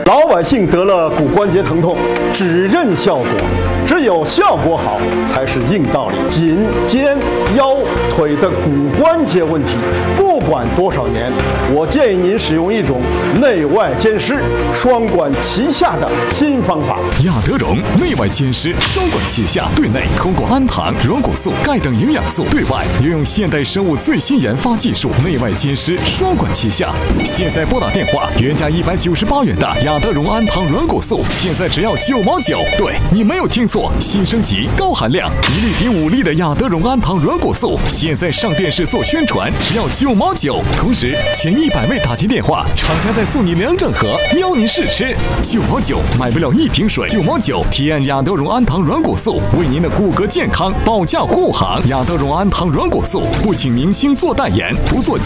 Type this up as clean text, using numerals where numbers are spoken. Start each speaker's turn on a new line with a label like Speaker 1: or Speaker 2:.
Speaker 1: 老百姓得了骨关节疼痛，只认效果，只有效果好才是硬道理。颈、肩、腰、腿的骨关节问题，不管多少年，我建议您使用一种内外兼施、双管齐下的新方法。
Speaker 2: 亚德荣内外兼施，双管齐下，对内通过氨糖、软骨素、钙等营养素，对外运用现代生物最新研发技术，内外兼施，双管齐下。现在拨打电话，原价198元的亚德荣氨糖软骨素，现在只要9毛9。对，你没有听错，新升级高含量1粒抵5粒的亚德荣氨糖软骨素，现在上电视做宣传，只要9毛9。同时前100位打进电话，厂家再送你2整盒，邀您试吃。9毛9，买不了1瓶水，9毛9提案亚德荣氨糖软骨素，为您的骨骼健康保驾护航。亚德荣氨糖软骨素不请明星做代言，不做